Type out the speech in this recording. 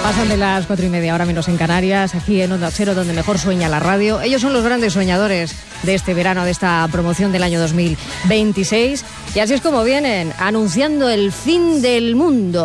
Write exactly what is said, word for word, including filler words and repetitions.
Pasan de las cuatro y media, ahora menos en Canarias, aquí en Onda Cero, donde mejor sueña la radio. Ellos son los grandes soñadores de este verano, de esta promoción del año dos mil veintiséis. Y así es como vienen, anunciando el fin del mundo.